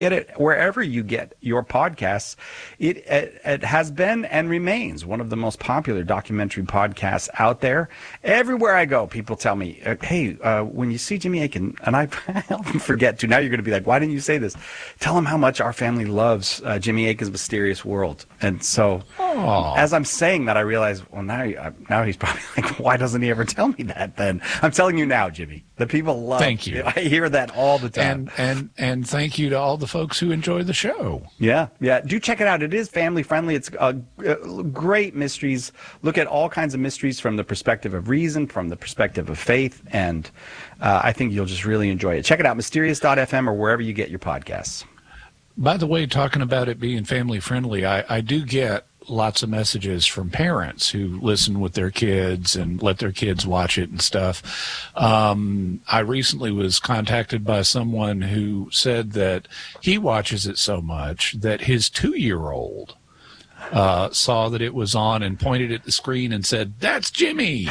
get it wherever you get your podcasts. It has been and remains one of the most popular documentary podcasts out there. Everywhere I go, people tell me, hey, when you see Jimmy Akin, and I often forget to, now you're going to be like, why didn't you say this? Tell him how much our family loves Jimmy Akin's Mysterious World. And so as I'm saying that, I realize, well, now he's probably like, why doesn't he ever tell me that then? I'm telling you now, Jimmy. The people love. Thank you. I hear that all the time. And thank you to all the folks who enjoy the show. Yeah. Do check it out. It is family friendly. It's great mysteries. Look at all kinds of mysteries from the perspective of reason, from the perspective of faith, and I think you'll just really enjoy it. Check it out, mysterious.fm or wherever you get your podcasts. By the way, talking about it being family friendly, I do get lots of messages from parents who listen with their kids and let their kids watch it and stuff. I recently was contacted by someone who said that he watches it so much that his 2-year-old saw that it was on and pointed at the screen and said, "That's Jimmy."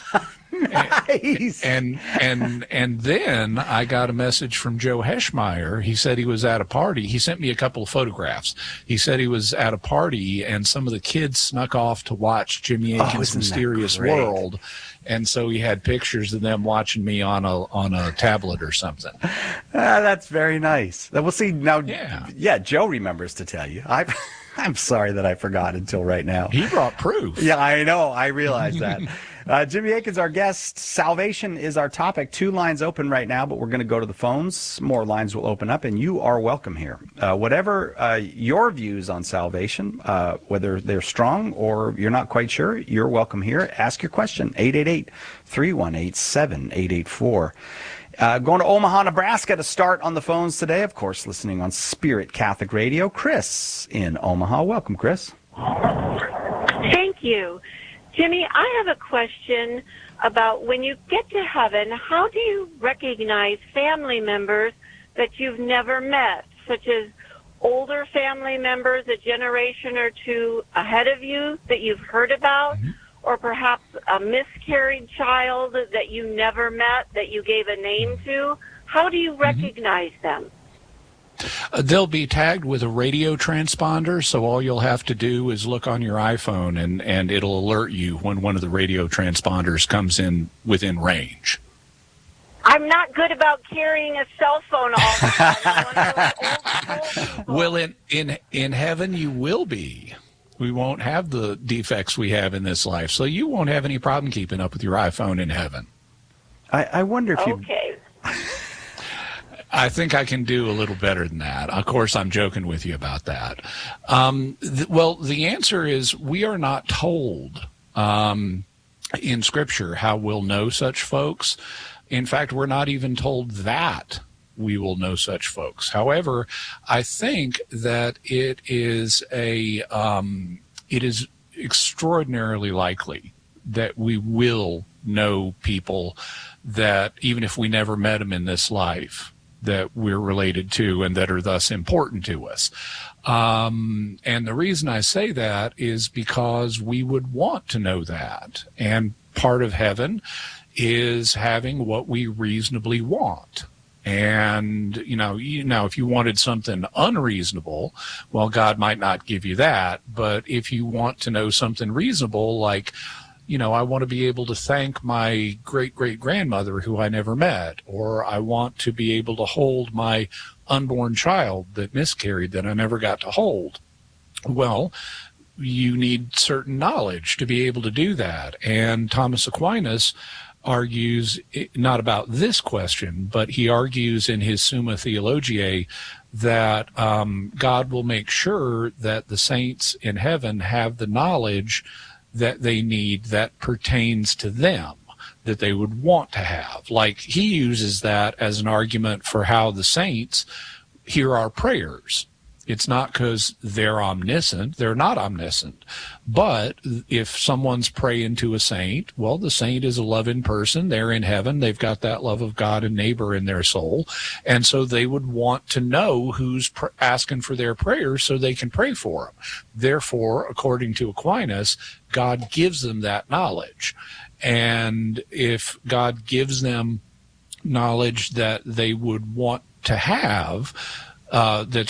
Nice. And then I got a message from Joe Heschmeyer. He said he was at a party. He sent me a couple of photographs. He said he was at a party and some of the kids snuck off to watch Jimmy Akin's Mysterious World. And so he had pictures of them watching me on a tablet or something. That's very nice. We'll see now. Yeah, Joe remembers to tell you. I'm sorry that I forgot until right now. He brought proof. Yeah, I know. I realize that. Jimmy Akin's our guest. Salvation is our topic. 2 lines open right now, but we're going to go to the phones. More lines will open up, and you are welcome here. Whatever your views on salvation, whether they're strong or you're not quite sure, you're welcome here. Ask your question. 888-318-7884. Going to Omaha, Nebraska to start on the phones today. Of course, listening on Spirit Catholic Radio. Chris in Omaha. Welcome, Chris. Thank you. Jimmy, I have a question about when you get to heaven, how do you recognize family members that you've never met, such as older family members a generation or 2 ahead of you that you've heard about? Mm-hmm. Or perhaps a miscarried child that you never met, that you gave a name to? How do you recognize them? They'll be tagged with a radio transponder, so all you'll have to do is look on your iPhone, and it'll alert you when one of the radio transponders comes in within range. I'm not good about carrying a cell phone all the time. Well, in heaven you will be. We won't have the defects we have in this life, so you won't have any problem keeping up with your iPhone in heaven. I wonder if you... Okay. I think I can do a little better than that. Of course, I'm joking with you about that. Well, the answer is we are not told in Scripture how we'll know such folks. In fact, we're not even told that we will know such folks. However, I think that it is extraordinarily likely that we will know people that, even if we never met them in this life, that we're related to and that are thus important to us. And the reason I say that is because we would want to know that. And part of heaven is having what we reasonably want. And, you know, if you wanted something unreasonable, well, God might not give you that. But if you want to know something reasonable, like, you know, I want to be able to thank my great-great-grandmother who I never met, or I want to be able to hold my unborn child that miscarried that I never got to hold. Well, you need certain knowledge to be able to do that. And Thomas Aquinas argues not about this question, but he argues in his Summa Theologiae that God will make sure that the saints in heaven have the knowledge that they need that pertains to them, that they would want to have. Like, he uses that as an argument for how the saints hear our prayers. It's not because they're omniscient. They're not omniscient. But if someone's praying to a saint, well, the saint is a loving person. They're in heaven. They've got that love of God and neighbor in their soul. And so they would want to know who's asking for their prayers so they can pray for them. Therefore, according to Aquinas, God gives them that knowledge. And if God gives them knowledge that they would want to have, that